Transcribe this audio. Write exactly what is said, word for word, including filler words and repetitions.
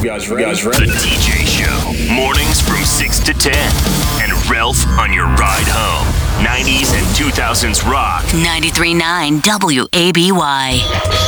guys ready? You guys ready? The D J Show. Mornings from six to ten. And Ralph on your ride home. nineties and two thousands rock. ninety-three point nine W A B Y.